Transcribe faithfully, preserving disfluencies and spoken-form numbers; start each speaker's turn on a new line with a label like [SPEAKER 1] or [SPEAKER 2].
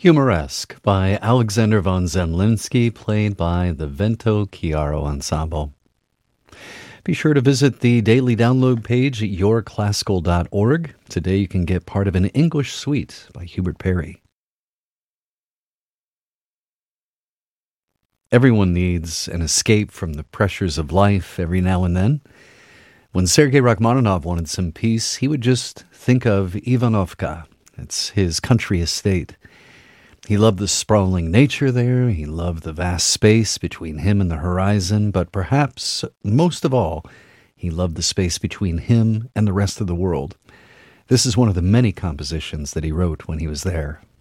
[SPEAKER 1] Humoresque by Alexander von Zemlinsky, played by the Vento Chiaro Ensemble. Be sure to visit the daily download page at your classical dot org. Today you can get part of an English suite by Hubert Parry. Everyone needs an escape from the pressures of life every now and then. When Sergei Rachmaninoff wanted some peace, he would just think of Ivanovka. It's his country estate. He loved the sprawling nature there. He loved the vast space between him and the horizon. But perhaps, most of all, he loved the space between him and the rest of the world. This is one of the many compositions that he wrote when he was there.